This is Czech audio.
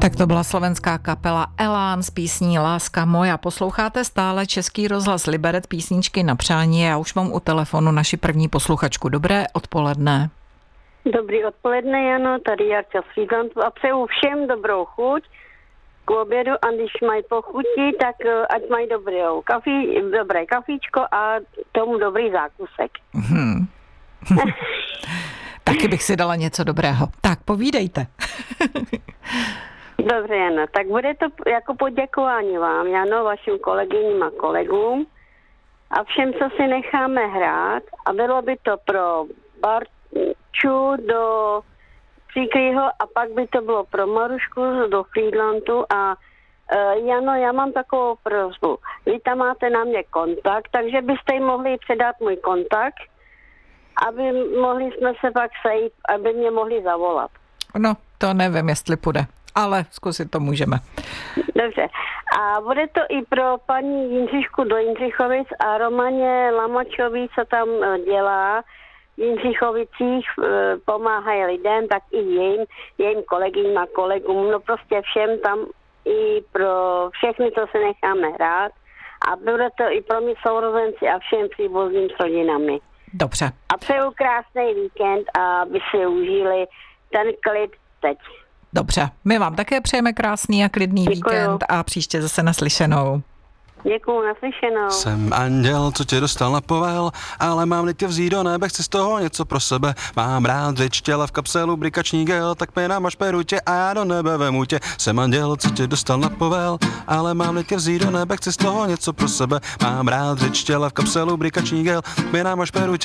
Tak to byla slovenská kapela Elán s písní Láska moja. Posloucháte stále Český rozhlas Liberec, písničky na přání. Já už mám u telefonu naši první posluchačku. Dobré odpoledne. Dobrý odpoledne, Jano, tady Jarča z Frýdlantu a přeju všem dobrou chuť k obědu a když mají po chuti, tak ať mají dobré kafíčko a tomu dobrý zákusek. Taky bych si dala něco dobrého. Tak, povídejte. Dobře, Jano, tak bude to jako poděkování vám, Jano, vašim kolegyním a kolegům a všem, co si necháme hrát a bylo by to pro Barču do Příkrýho a pak by to bylo pro Marušku do Frýdlantu a Jano, já mám takovou prosbu. Vy tam máte na mě kontakt, takže byste jim mohli předat můj kontakt, aby mohli jsme se pak sejít, aby mě mohli zavolat. No, to nevím, jestli půjde, ale zkusit to můžeme. Dobře. A bude to i pro paní Jindřišku do Jindřichovic a Romaně Lamačový, co tam dělá v Jindřichovicích, pomáhají lidem, tak i jejím kolegyním a kolegům, no prostě všem tam i pro všechny, co se necháme hrát. A bude to i pro mě sourozenci a všem příbuzným s rodinami. Dobře. A přeju krásný víkend a aby si užili ten klid teď. Dobře, my vám také přejeme krásný a klidný víkend a příště zase naslyšenou. Děkuju, naslyšenou. Jsem anděl, co tě dostal na povel, ale mám-li tě vzít do nebe, chci z toho něco pro sebe. Mám rád řeč těla v kapselu, brikační gel, tak mi nám až peru tě a já do nebe vemu tě. Jsem anděl, co tě dostal na povel, ale mám-li tě vzít do nebe, chci z toho něco pro sebe. Mám rád řeč těla v kapselu, brikační gel, tak mi nám až peru tě.